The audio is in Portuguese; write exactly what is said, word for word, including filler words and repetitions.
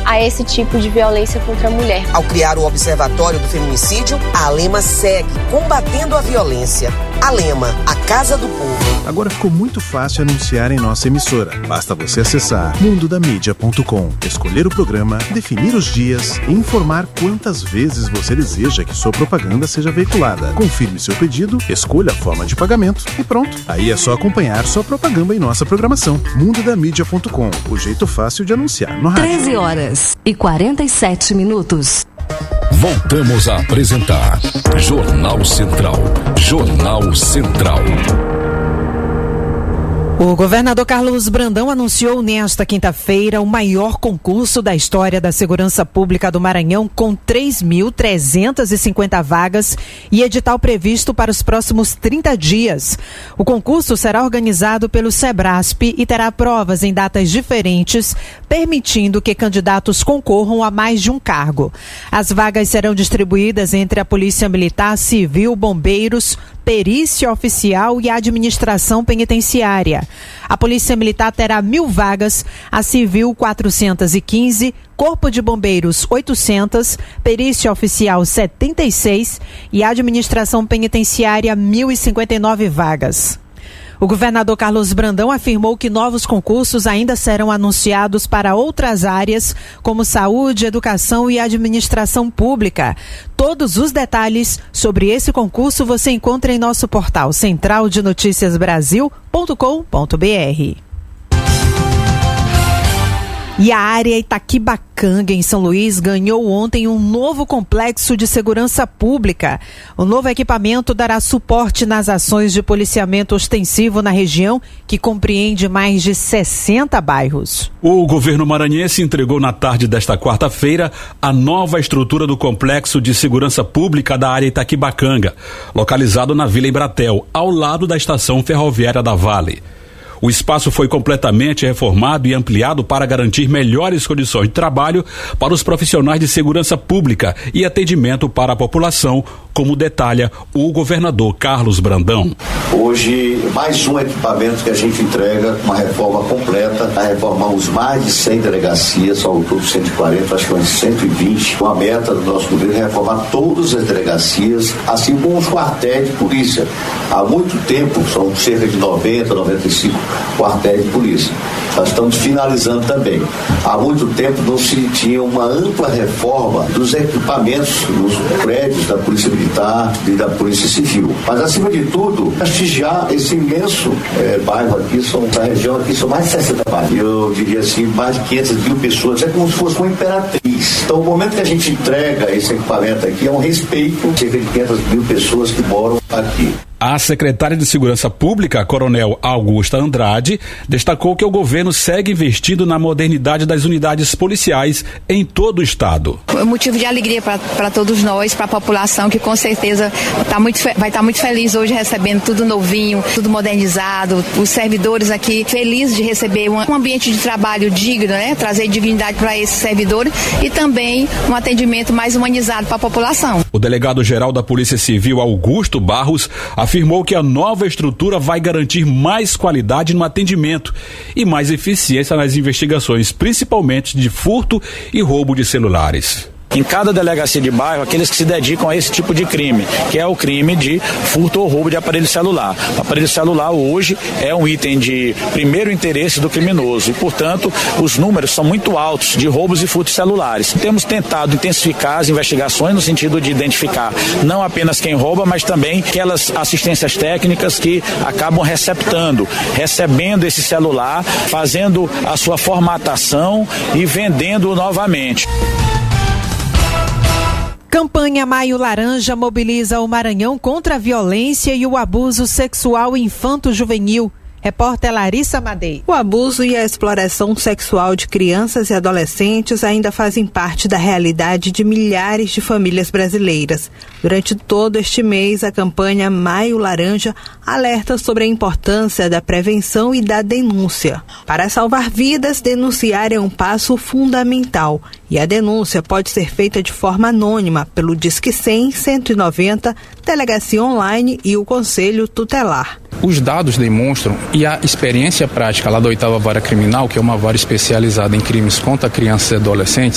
a esse tipo de violência contra a mulher. Ao criar o Observatório do Feminicídio, a Alema segue combatendo a violência. Alema, a Casa do Povo. Agora ficou muito fácil anunciar em nossa emissora. Basta você acessar mundo da mídia ponto com, escolher o programa, definir os dias e informar quantas vezes você deseja que sua propaganda seja veiculada. Confirme seu pedido, escolha a forma de pagamento e pronto. Aí é só acompanhar sua propaganda em nossa programação. mundo da mídia ponto com, o jeito fácil de anunciar no rádio. treze horas e quarenta e sete minutos. Voltamos a apresentar Jornal Central. Jornal Central. O governador Carlos Brandão anunciou nesta quinta-feira o maior concurso da história da segurança pública do Maranhão, com três mil trezentas e cinquenta vagas e edital previsto para os próximos trinta dias. O concurso será organizado pelo Sebrasp e terá provas em datas diferentes, permitindo que candidatos concorram a mais de um cargo. As vagas serão distribuídas entre a Polícia Militar, Civil, Bombeiros, Perícia Oficial e Administração Penitenciária. A Polícia Militar terá mil vagas, a Civil quatrocentas e quinze, Corpo de Bombeiros oitocentas, Perícia Oficial setenta e seis e Administração Penitenciária mil e cinquenta e nove vagas. O governador Carlos Brandão afirmou que novos concursos ainda serão anunciados para outras áreas, como saúde, educação e administração pública. Todos os detalhes sobre esse concurso você encontra em nosso portal central de noticias brasil ponto com ponto br. E a área Itaquibacanga, em São Luís, ganhou ontem um novo complexo de segurança pública. O novo equipamento dará suporte nas ações de policiamento ostensivo na região, que compreende mais de sessenta bairros. O governo maranhense entregou na tarde desta quarta-feira a nova estrutura do complexo de segurança pública da área Itaquibacanga, localizado na Vila Embratel, ao lado da estação ferroviária da Vale. O espaço foi completamente reformado e ampliado para garantir melhores condições de trabalho para os profissionais de segurança pública e atendimento para a população, como detalha o governador Carlos Brandão. Hoje, mais um equipamento que a gente entrega, uma reforma completa. Reformamos mais de cem delegacias, ao todo cento e quarenta, acho que umas cento e vinte. Uma meta do nosso governo é reformar todas as delegacias, assim como os quartéis de polícia. Há muito tempo, são cerca de noventa, noventa e cinco quartéis de polícia. Nós estamos finalizando também. Há muito tempo não se tinha uma ampla reforma dos equipamentos nos prédios da Polícia Militar e da Polícia Civil. Mas, acima de tudo, prestigiar esse imenso é, bairro aqui, são, da região aqui, são mais de sessenta bairros. Eu diria assim, mais de quinhentas mil pessoas. É como se fosse uma imperatriz. Então, o momento que a gente entrega esse equipamento aqui é um respeito a cerca de quinhentas mil pessoas que moram aqui. A secretária de Segurança Pública, Coronel Augusta Andrade, destacou que o governo segue investindo na modernidade das unidades policiais em todo o estado. É um motivo de alegria para todos nós, para a população, que com certeza tá muito, vai estar tá muito feliz hoje recebendo tudo novinho, tudo modernizado, os servidores aqui felizes de receber um, um ambiente de trabalho digno, né? Trazer dignidade para esses servidores e também um atendimento mais humanizado para a população. O delegado-geral da Polícia Civil, Augusto Barros, afirmou que a nova estrutura vai garantir mais qualidade no atendimento e mais eficiência nas investigações, principalmente de furto e roubo de celulares. Em cada delegacia de bairro, aqueles que se dedicam a esse tipo de crime, que é o crime de furto ou roubo de aparelho celular. O aparelho celular hoje é um item de primeiro interesse do criminoso e, portanto, os números são muito altos de roubos e furtos celulares. Temos tentado intensificar as investigações no sentido de identificar não apenas quem rouba, mas também aquelas assistências técnicas que acabam receptando, recebendo esse celular, fazendo a sua formatação e vendendo novamente. Campanha Maio Laranja mobiliza o Maranhão contra a violência e o abuso sexual infanto-juvenil. Repórter Larissa Madei. O abuso e a exploração sexual de crianças e adolescentes ainda fazem parte da realidade de milhares de famílias brasileiras. Durante todo este mês, a campanha Maio Laranja alerta sobre a importância da prevenção e da denúncia. Para salvar vidas, denunciar é um passo fundamental. E a denúncia pode ser feita de forma anônima pelo Disque cem, cento e noventa, Delegacia Online e o Conselho Tutelar. Os dados demonstram, e a experiência prática lá da oitava Vara Criminal, que é uma vara especializada em crimes contra crianças e adolescentes,